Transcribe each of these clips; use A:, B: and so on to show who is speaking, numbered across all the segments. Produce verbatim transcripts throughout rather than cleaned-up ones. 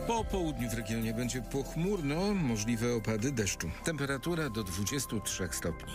A: Po południu w regionie będzie pochmurno, możliwe opady deszczu. Temperatura do dwudziestu trzech stopni.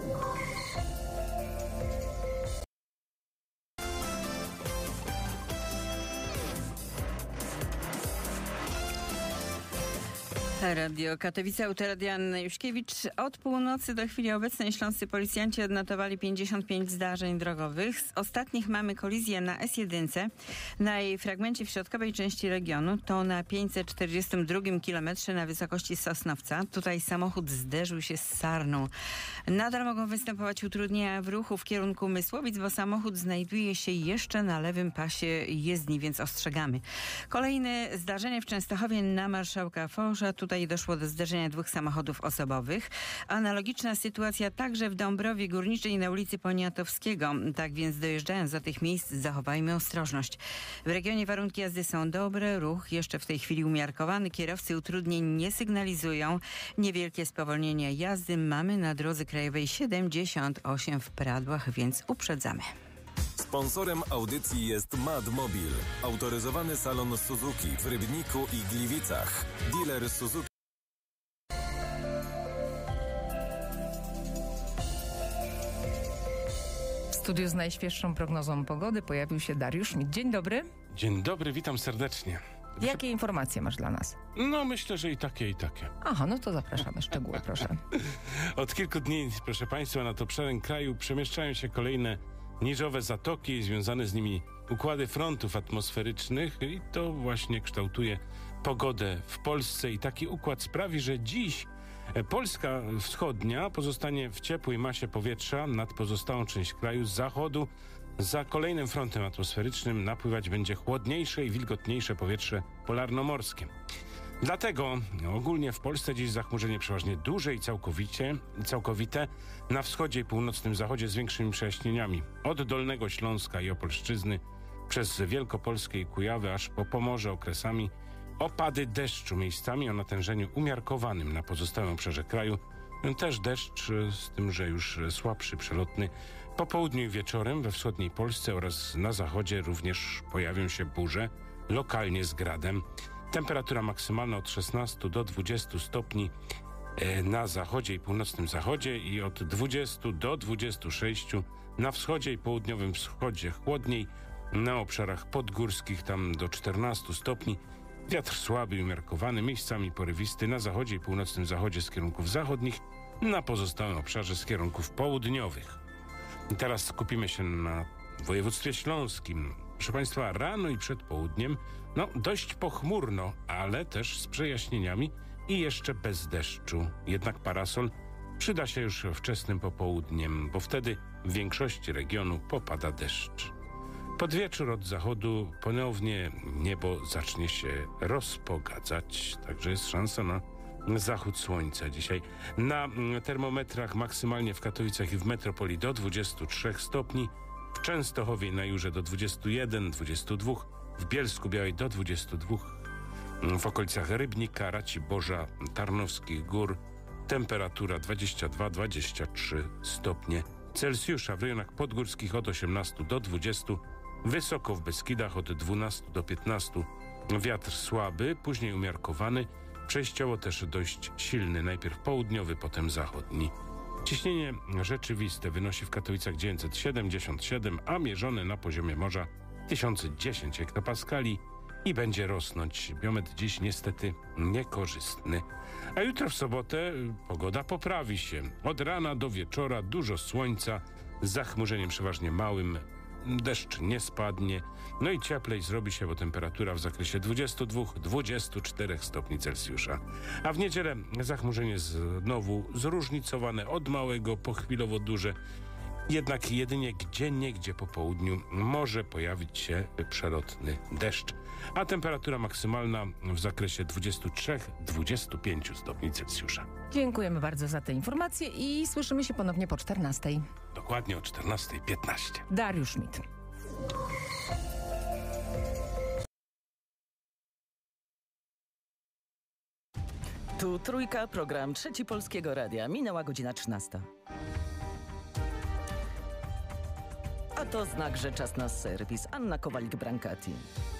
B: Radio Katowice, Autoradia Anna Juszkiewicz. Od północy do chwili obecnej śląscy policjanci odnotowali pięćdziesiąt pięć zdarzeń drogowych. Z ostatnich mamy kolizję na S jeden na jej fragmencie w środkowej części regionu. To na pięćset czterdziestym drugim kilometrze na wysokości Sosnowca. Tutaj samochód zderzył się z sarną. Nadal mogą występować utrudnienia w ruchu w kierunku Mysłowic, bo samochód znajduje się jeszcze na lewym pasie jezdni, więc ostrzegamy. Kolejne zdarzenie w Częstochowie na Marszałka Fołża. Tutaj doszło do zderzenia dwóch samochodów osobowych. Analogiczna sytuacja także w Dąbrowie Górniczej na ulicy Poniatowskiego. Tak więc dojeżdżając do tych miejsc zachowajmy ostrożność. W regionie warunki jazdy są dobre, ruch jeszcze w tej chwili umiarkowany. Kierowcy utrudnień nie sygnalizują. Niewielkie spowolnienie jazdy mamy na drodze krajowej siedemdziesiąt osiem w Pradłach, więc uprzedzamy.
C: Sponsorem audycji jest Madmobil, autoryzowany salon Suzuki w Rybniku i Gliwicach. Dealer Suzuki.
D: W studiu z najświeższą prognozą pogody pojawił się Dariusz Schmidt. Dzień dobry.
E: Dzień dobry, witam serdecznie.
D: Jakie informacje masz dla nas?
E: No myślę, że i takie, i takie.
D: Aha, no to zapraszamy. Szczegóły, proszę.
E: Od kilku dni, proszę Państwa, nad obszarem kraju przemieszczają się kolejne niżowe zatoki i związane z nimi układy frontów atmosferycznych i to właśnie kształtuje pogodę w Polsce i taki układ sprawi, że dziś Polska wschodnia pozostanie w ciepłej masie powietrza nad pozostałą część kraju z zachodu. Za kolejnym frontem atmosferycznym napływać będzie chłodniejsze i wilgotniejsze powietrze polarnomorskie. Dlatego ogólnie w Polsce dziś zachmurzenie przeważnie duże i całkowicie, całkowite na wschodzie i północnym zachodzie z większymi przejaśnieniami. Od Dolnego Śląska i Opolszczyzny przez Wielkopolskie i Kujawy aż po Pomorze okresami opady deszczu miejscami o natężeniu umiarkowanym na pozostałym obszarze kraju. Też deszcz, z tym, że już słabszy, przelotny. Po południu i wieczorem we wschodniej Polsce oraz na zachodzie również pojawią się burze, lokalnie z gradem. Temperatura maksymalna od szesnastu do dwudziestu stopni na zachodzie i północnym zachodzie i od dwudziestu do dwudziestu sześciu na wschodzie i południowym wschodzie chłodniej, na obszarach podgórskich tam do czternastu stopni. Wiatr słaby i umiarkowany, miejscami porywisty na zachodzie i północnym zachodzie z kierunków zachodnich, na pozostałym obszarze z kierunków południowych. I teraz skupimy się na województwie śląskim. Proszę Państwa, rano i przed południem, no dość pochmurno, ale też z przejaśnieniami i jeszcze bez deszczu. Jednak parasol przyda się już wczesnym popołudniem, bo wtedy w większości regionu popada deszcz. Pod wieczór od zachodu ponownie niebo zacznie się rozpogadzać, także jest szansa na zachód słońca dzisiaj. Na termometrach maksymalnie w Katowicach i w metropolii do dwudziestu trzech stopni, w Częstochowie i na Jurze do dwudziestu jeden, dwudziestu dwóch, w Bielsku Białej do dwudziestu dwóch, w okolicach Rybnika, Raciborza, Tarnowskich Gór temperatura dwadzieścia dwa do dwudziestu trzech stopnie Celsjusza, w rejonach podgórskich od osiemnastu do dwudziestu, wysoko w Beskidach od dwunastu do piętnastu. Wiatr słaby, później umiarkowany, przejściowo też dość silny, najpierw południowy, potem zachodni. Ciśnienie rzeczywiste wynosi w Katowicach dziewięćset siedemdziesiąt siedem, a mierzone na poziomie morza tysiąc dziesięć hektopaskali i będzie rosnąć. Biometr dziś niestety niekorzystny. A jutro w sobotę pogoda poprawi się. Od rana do wieczora dużo słońca, z zachmurzeniem przeważnie małym. Deszcz nie spadnie, no i cieplej zrobi się, bo temperatura w zakresie dwudziestu dwóch do dwudziestu czterech stopni Celsjusza. A w niedzielę zachmurzenie znowu zróżnicowane od małego po chwilowo duże. Jednak jedynie gdzieniegdzie po południu może pojawić się przelotny deszcz. A temperatura maksymalna w zakresie dwudziestu trzech do dwudziestu pięciu stopni Celsjusza.
D: Dziękujemy bardzo za te informacje i słyszymy się ponownie po czternastej.
E: Dokładnie o czternastej piętnaście.
D: Dariusz Schmidt.
F: Tu Trójka, program Trzeci Polskiego Radia. Minęła godzina trzynasta. A to znak, że czas na serwis. Anna Kowalik-Brankati.